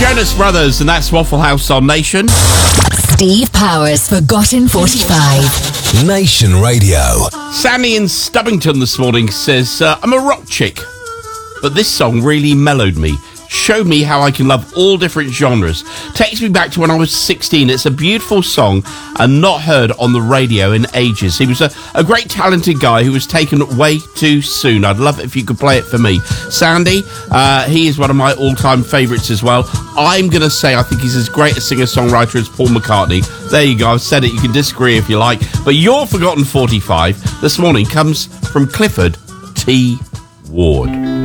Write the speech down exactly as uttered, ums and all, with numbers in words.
Jonas Brothers, and that's Waffle House on Nation. Steve Powers, Forgotten forty-five. Nation Radio. Sammy in Stubbington this morning says, uh, I'm a rock chick, but this song really mellowed me. Showed me how I can love all different genres. Takes me back to when I was sixteen. It's a beautiful song and not heard on the radio in ages. He was a, a great talented guy who was taken way too soon. I'd love it if you could play it for me. Sandy, uh, he is one of my all-time favourites as well. I'm going to say I think he's as great a singer-songwriter as Paul McCartney. There you go, I've said it. You can disagree if you like. But your Forgotten forty-five this morning comes from Clifford T. Ward.